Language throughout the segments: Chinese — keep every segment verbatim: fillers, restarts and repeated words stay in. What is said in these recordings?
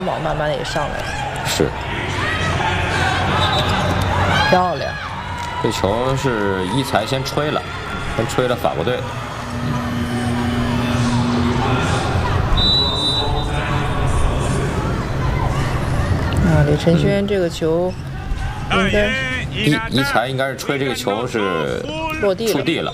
网慢慢也上来了， 是漂亮。 这球是一才先吹了，先吹了法国队。 啊，李晨轩这个球应该一一才应该是吹这个球是落地了， 触地了。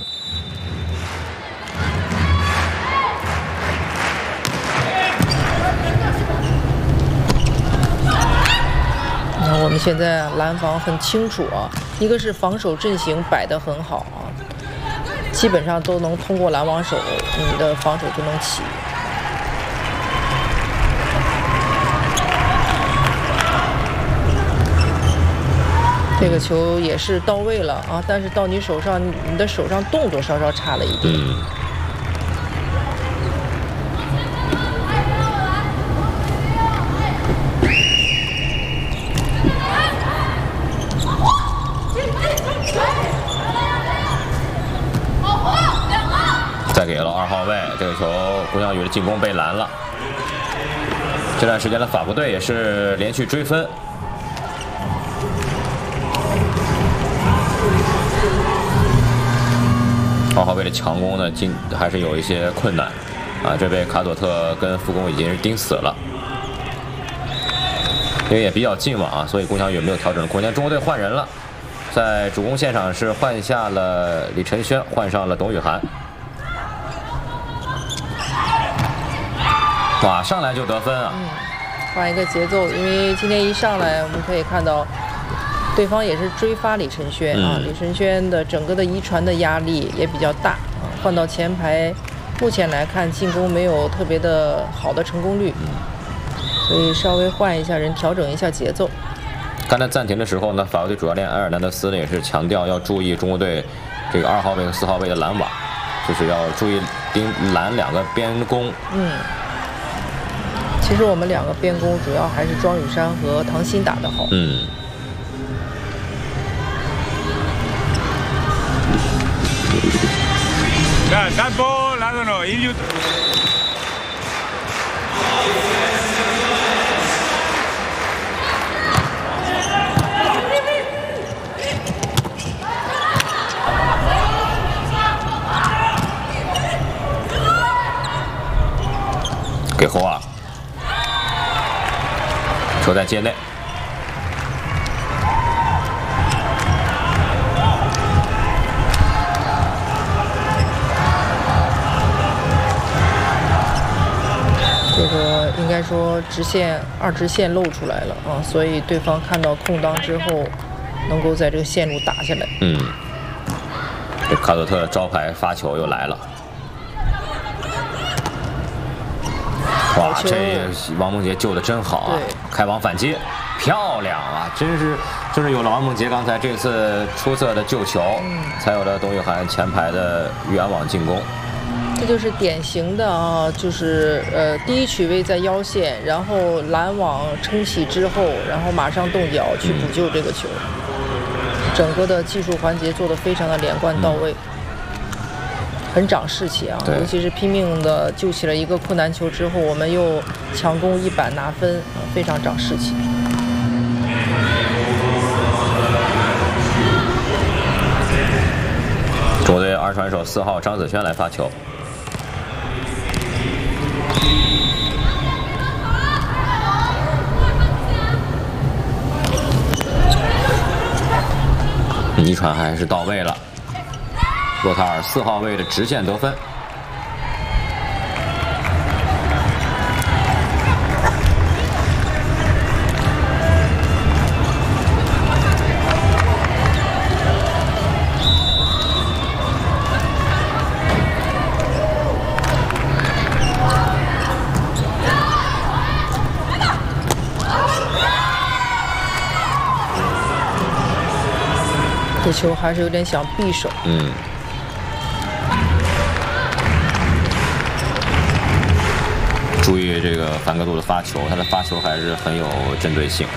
那我们现在拦防很清楚啊，一个是防守阵型摆得很好啊，基本上都能通过拦网手，你的防守就能起。这个球也是到位了啊，但是到你手上，你的手上动作稍稍差了一点。 嗯。再给了二号位，这个球龚翔宇的进攻被拦了。这段时间的法国队也是连续追分。二号位的强攻呢，进还是有一些困难啊。这被卡佐特跟副攻已经是盯死了，因为也比较近嘛啊，所以龚翔宇没有调整空间。中国队换人了，在主攻线上是换下了李晨轩，换上了董雨涵。哇，上来就得分啊！ 嗯，换一个节奏，因为今天一上来我们可以看到。对方也是追发李晨轩啊， 嗯、 李晨轩的整个的遗传的压力也比较大啊。换到前排，目前来看进攻没有特别的好的成功率，所以稍微换一下人，调整一下节奏。 刚才暂停的时候呢，法国队主教练埃尔南德斯呢也是强调要注意中国队这个二号位和四号位的拦网，就是要注意盯拦两个边攻。 嗯，其实我们两个边攻主要还是庄雨珊和唐鑫打得好。 嗯。 Dal tempo, ladono, Iliut. 给后啊，球在界内。 这个应该说直线二直线露出来了啊，所以对方看到空当之后，能够在这个线路打下来。 嗯，这卡佐特的招牌发球又来了。哇，这王梦洁救的真好啊！开网反击，漂亮啊！真是，就是有了王梦洁刚才这次出色的救球，嗯、才有了董雨涵前排的远网进攻。 这就是典型的啊，就是呃第一曲位在腰线，然后拦网撑起之后，然后马上动脚去补救这个球，嗯、整个的技术环节做得非常的连贯到位，嗯、很长士气啊！尤其是拼命的救起了一个困难球之后，我们又强攻一板拿分，啊、非常长士气。 中国队二传手四号张子轩来发球。一传还是到位了，洛塔尔四号位的直线得分。 这球还是有点想匕首。 嗯。注意这个范格杜的发球，他的发球还是很有针对性。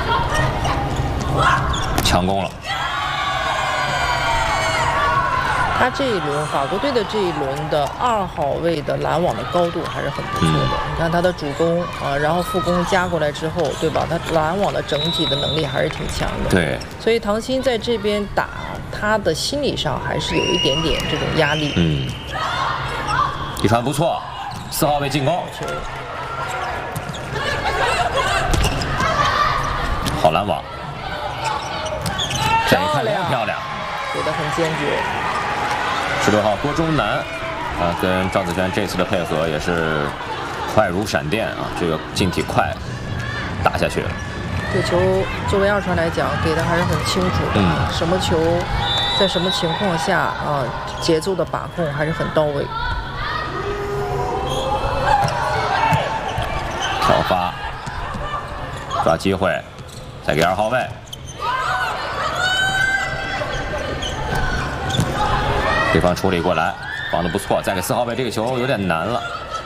强攻了。 他这一轮法国队的这一轮的二号位的拦网的高度还是很不错的。嗯、你看他的主攻啊，然后副攻加过来之后，对吧？他拦网的整体的能力还是挺强的。 对。所以唐鑫在这边打，他的心理上还是有一点点这种压力。 嗯。一传不错，四号位进攻。好拦网。这一看亮漂亮， 给得很坚决。 十六号郭忠南，啊，跟赵子轩这次的配合也是快如闪电啊，这个进体快，打下去了。 这球作为二传来讲，给的还是很清楚的，嗯、什么球，在什么情况下啊，节奏的把控还是很到位。 挑发，抓机会，再给二号位。对方处理过来，防得不错，再给四号位，这个球有点难了。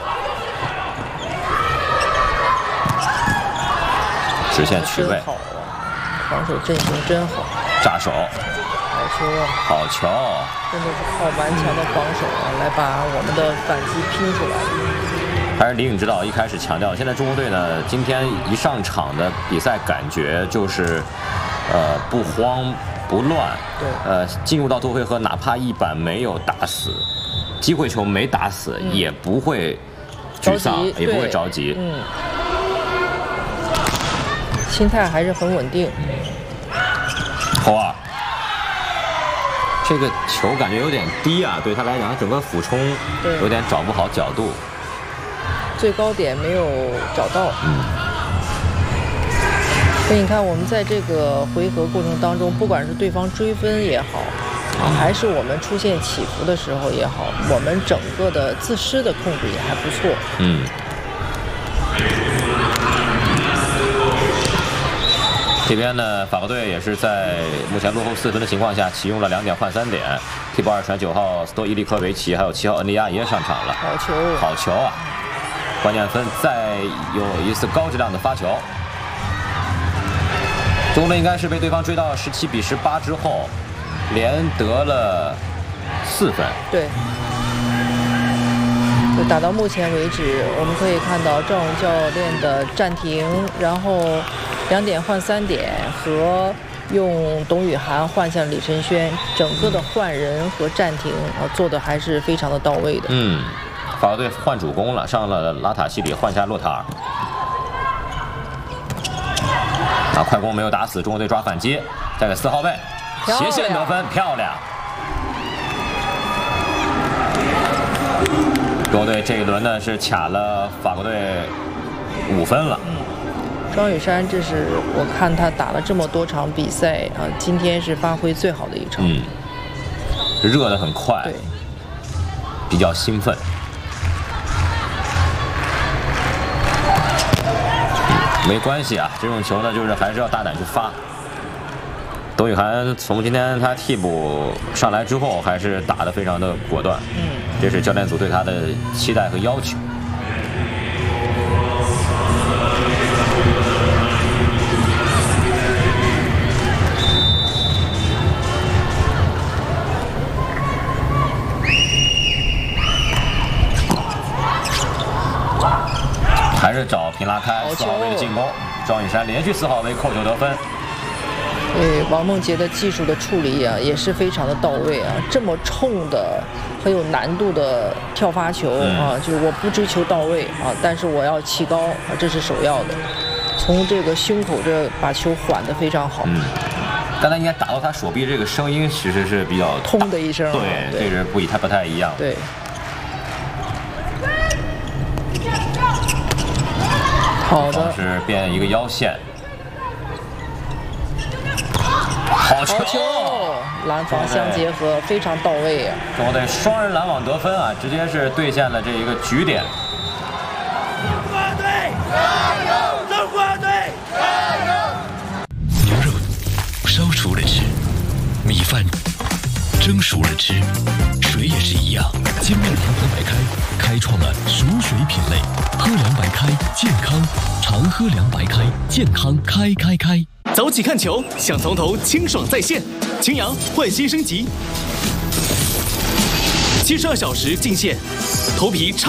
直线取位， 好啊，防守阵型真好。 炸手， 好球啊！ 好球！ 真的是靠顽强的防守啊，来把我们的反击拼出来。 还是李颖指导一开始强调，现在中国队呢，今天一上场的比赛感觉就是，呃，不慌。不乱， 对， 呃，进入到多回合，哪怕一板没有打死，机会球没打死，嗯、也不会沮丧，也不会着急， 嗯，心态还是很稳定。 侯二，这个球感觉有点低啊，对他来讲，整个俯冲有点找不好角度， 最高点没有找到。 嗯。 所以你看，我们在这个回合过程当中，不管是对方追分也好，啊，还是我们出现起伏的时候也好，我们整个的自失的控制也还不错。 嗯。这边呢，法国队也是在目前落后四分的情况下，启用了两点换三点，替补二传九号斯托伊利科维奇，还有七号恩利亚也上场了。 好球！ 好球啊！关键分再有一次高质量的发球。中国队应该是被对方追到十七比十八之后，连得了四分。 对，就打到目前为止，我们可以看到赵勇教练的暂停，然后两点换三点和用董宇涵换向李晨轩，整个的换人和暂停啊做的还是非常的到位的。 嗯，法国队换主攻了，上了拉塔西里，换下洛塔尔。啊，快攻没有打死，中国队抓反击，再给四号位，斜线得分，漂亮。中国队这一轮呢是卡了法国队五分了。 嗯，庄宇珊，这是我看他打了这么多场比赛啊，今天是发挥最好的一场。 嗯，热得很快， 对， 比较兴奋。没关系啊，这种球呢，就是还是要大胆去发。董宇涵从今天他替补上来之后，还是打得非常的果断， 嗯， 这是教练组对他的期待和要求。还是找平拉开四号位的进攻，庄宇珊连续四号位扣球得分。 对，王梦洁的技术的处理啊，也是非常的到位啊。这么冲的、很有难度的跳发球啊，嗯、就是我不追求到位啊，但是我要起高啊，这是首要的。从这个胸口这把球缓得非常好。 嗯，刚才应该打到他手臂，这个声音其实是比较通的一声。 对，对这是不一，他不太一样。 对。好的， 是变一个腰线，好球！ 好球！拦防相结合非常到位啊！ 中国队双人拦网得分啊，直接是兑现了这一个局点。 中国队加油！中国队加油！牛肉烧熟了吃，米饭蒸熟了吃，水也是一样。精酿银河白开开创了熟水品类，喝凉白开健康，常喝凉白开健康开开开。 早起看球，想从头清爽在线。青阳换新升级，七十二小时进线，头皮超。